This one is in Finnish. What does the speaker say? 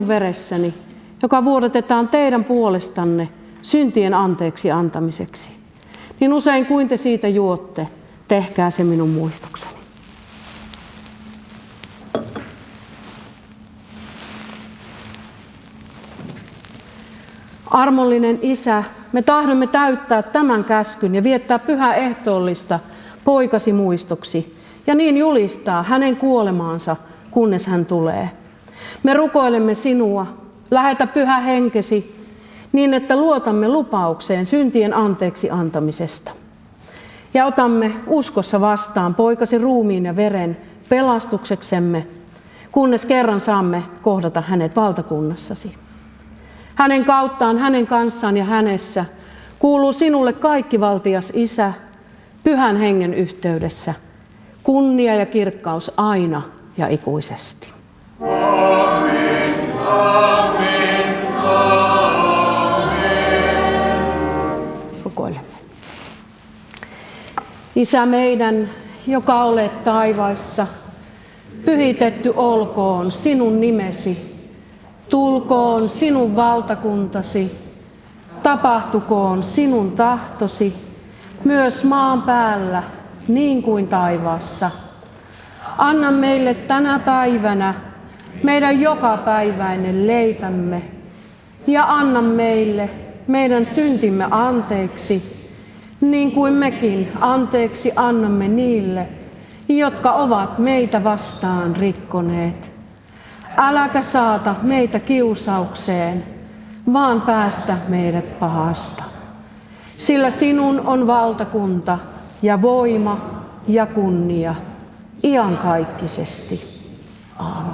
veressäni, joka vuodatetaan teidän puolestanne syntien anteeksi antamiseksi. Niin usein kuin te siitä juotte, tehkää se minun muistokseni. Armollinen Isä, me tahdomme täyttää tämän käskyn ja viettää pyhää ehtoollista poikasi muistoksi ja niin julistaa hänen kuolemaansa, kunnes hän tulee. Me rukoilemme sinua, lähetä pyhä henkesi niin, että luotamme lupaukseen syntien anteeksi antamisesta. Ja otamme uskossa vastaan poikasi ruumiin ja veren pelastukseksemme, kunnes kerran saamme kohdata hänet valtakunnassasi. Hänen kauttaan, hänen kanssaan ja hänessä kuuluu sinulle kaikkivaltias Isä, pyhän hengen yhteydessä, kunnia ja kirkkaus aina ja ikuisesti. Amen, amen, amen. Rukoilemme. Isä meidän, joka olet taivaissa, pyhitetty olkoon sinun nimesi. Tulkoon sinun valtakuntasi, tapahtukoon sinun tahtosi, myös maan päällä, niin kuin taivaassa. Anna meille tänä päivänä meidän jokapäiväinen leipämme, ja anna meille meidän syntimme anteeksi, niin kuin mekin anteeksi annamme niille, jotka ovat meitä vastaan rikkoneet. Äläkä saata meitä kiusaukseen, vaan päästä meidät pahasta. Sillä sinun on valtakunta ja voima ja kunnia iankaikkisesti. Aamen.